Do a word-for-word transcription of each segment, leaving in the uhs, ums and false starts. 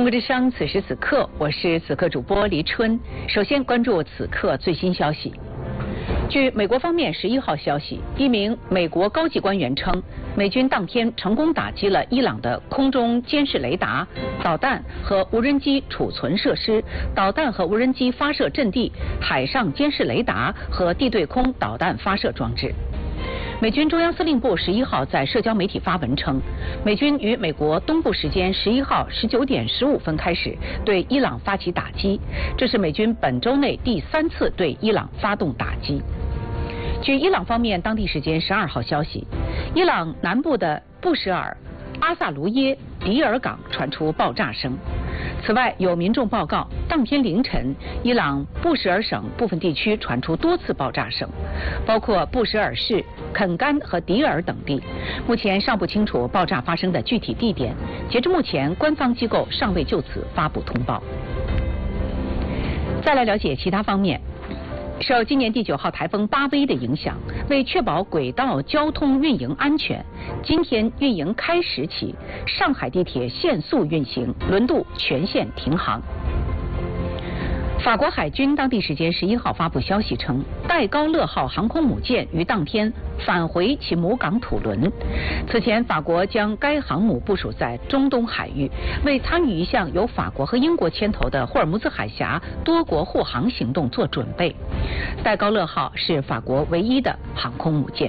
国之声此时此刻，我是此刻主播黎春。首先关注此刻最新消息。据美国方面十一号消息，一名美国高级官员称，美军当天成功打击了伊朗的空中监视雷达、导弹和无人机储存设施、导弹和无人机发射阵地、海上监视雷达和地对空导弹发射装置。美军中央司令部十一号在社交媒体发文称，美军于美国东部时间十一号十九点十五分开始对伊朗发起打击，这是美军本周内第三次对伊朗发动打击。据伊朗方面当地时间十二号消息，伊朗南部的布什尔阿萨卢耶迪尔港传出爆炸声。此外，有民众报告，当天凌晨，伊朗布什尔省部分地区传出多次爆炸声，包括布什尔市、肯甘和迪尔等地。目前尚不清楚爆炸发生的具体地点。截至目前，官方机构尚未就此发布通报。再来了解其他方面。受今年第九号台风巴威的影响，为确保轨道交通运营安全，今天运营开始起，上海地铁限速运行，轮渡全线停航。法国海军当地时间十一号发布消息称，戴高乐号航空母舰于当天返回其母港土伦。此前，法国将该航母部署在中东海域，为参与一项由法国和英国牵头的霍尔木兹海峡多国护航行动做准备。戴高乐号是法国唯一的航空母舰。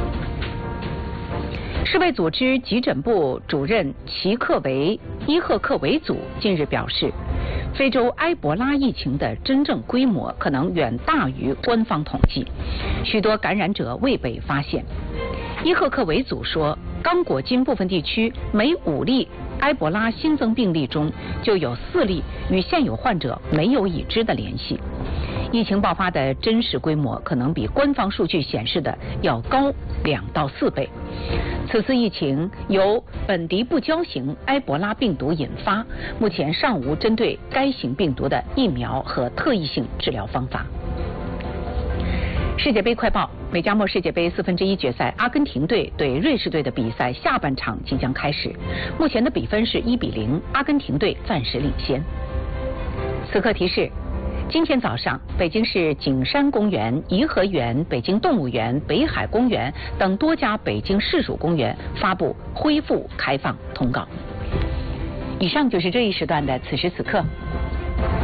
世卫组织急诊部主任齐克维伊赫克维祖近日表示，非洲埃博拉疫情的真正规模可能远大于官方统计，许多感染者未被发现。伊赫克维祖说，刚果金部分地区每五例埃博拉新增病例中就有四例与现有患者没有已知的联系。疫情爆发的真实规模可能比官方数据显示的要高两到四倍。此次疫情由本地不交型埃博拉病毒引发，目前尚无针对该型病毒的疫苗和特异性治疗方法。世界杯快报：美加墨世界杯四分之一决赛，阿根廷队对瑞士队的比赛下半场即将开始，目前的比分是一比零，阿根廷队暂时领先。此刻提示。今天早上，北京市景山公园、颐和园、北京动物园、北海公园等多家北京市属公园发布恢复开放通告。以上就是这一时段的此时此刻。